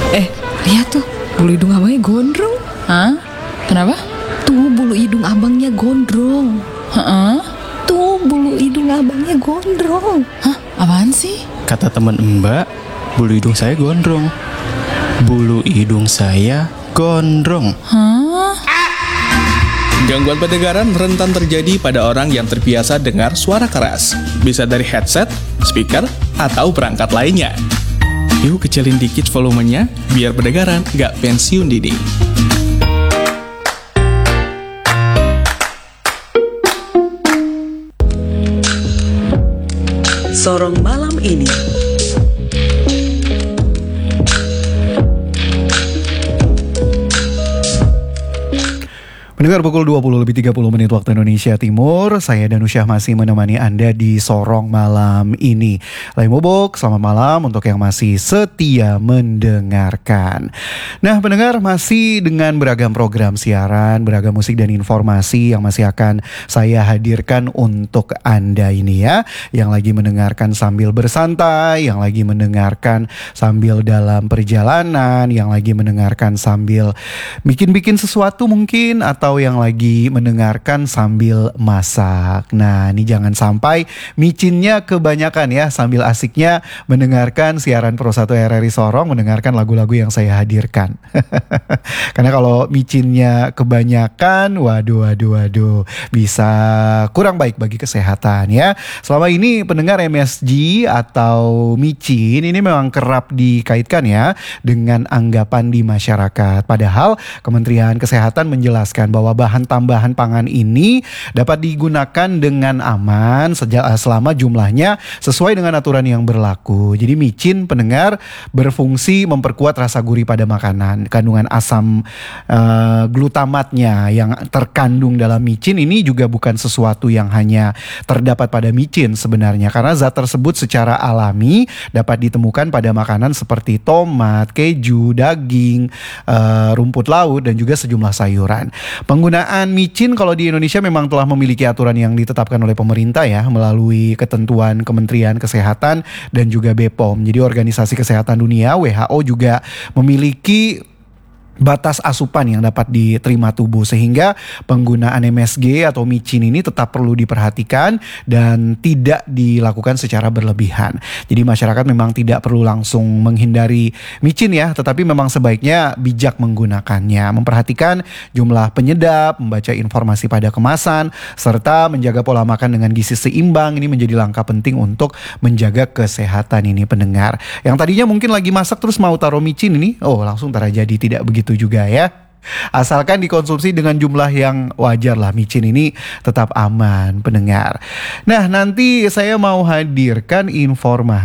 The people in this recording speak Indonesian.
Lihat tuh, bulu hidung abangnya gondrong. Hah? Kenapa? Tuh, bulu hidung abangnya gondrong. Hah? Tuh, bulu hidung abangnya gondrong. Hah? Apaan sih? Kata teman Mbak, bulu hidung saya gondrong. Bulu hidung saya gondrong. Hah? Gangguan pendengaran rentan terjadi pada orang yang terbiasa dengar suara keras. Bisa dari headset, speaker, atau perangkat lainnya. Yuk kecilin dikit volumenya, biar pendengaran nggak pensiun dini. Sorong malam ini. Mendengar pukul 20:30 waktu Indonesia Timur, saya Danusyah masih menemani Anda di Sorong Malam ini. Lai Mobok, selamat malam untuk yang masih setia mendengarkan. Nah, pendengar, masih dengan beragam program siaran, beragam musik dan informasi yang masih akan saya hadirkan untuk Anda ini ya. Yang lagi mendengarkan sambil bersantai, yang lagi mendengarkan sambil dalam perjalanan, yang lagi mendengarkan sambil bikin-bikin sesuatu mungkin, atau yang lagi mendengarkan sambil masak. Nah, ini jangan sampai micinnya kebanyakan ya, sambil asiknya mendengarkan siaran Pro 1 RRI Sorong, mendengarkan lagu-lagu yang saya hadirkan. Karena kalau micinnya kebanyakan, waduh, bisa kurang baik bagi kesehatan ya. Selama ini pendengar MSG atau micin ini memang kerap dikaitkan ya dengan anggapan di masyarakat. Padahal Kementerian Kesehatan menjelaskan bahwa bahan tambahan pangan ini dapat digunakan dengan aman selama jumlahnya sesuai dengan aturan yang berlaku. Jadi micin, pendengar, berfungsi memperkuat rasa gurih pada makanan. Kandungan asam glutamatnya yang terkandung dalam micin ini juga bukan sesuatu yang hanya terdapat pada micin sebenarnya, karena zat tersebut secara alami dapat ditemukan pada makanan seperti tomat, keju, daging, rumput laut, dan juga sejumlah sayuran. Penggunaan micin kalau di Indonesia memang telah memiliki aturan yang ditetapkan oleh pemerintah ya, melalui ketentuan Kementerian Kesehatan dan juga BPOM. Jadi Organisasi Kesehatan Dunia WHO juga memiliki batas asupan yang dapat diterima tubuh, sehingga penggunaan MSG atau micin ini tetap perlu diperhatikan dan tidak dilakukan secara berlebihan. Jadi masyarakat memang tidak perlu langsung menghindari micin ya, tetapi memang sebaiknya bijak menggunakannya, memperhatikan jumlah penyedap, membaca informasi pada kemasan, serta menjaga pola makan dengan gizi seimbang. Ini menjadi langkah penting untuk menjaga kesehatan ini, pendengar. Yang tadinya mungkin lagi masak terus mau taruh micin ini, langsung terjadi tidak begitu juga ya. Asalkan dikonsumsi dengan jumlah yang wajar lah, micin ini tetap aman, pendengar. Nah, nanti saya mau hadirkan informasi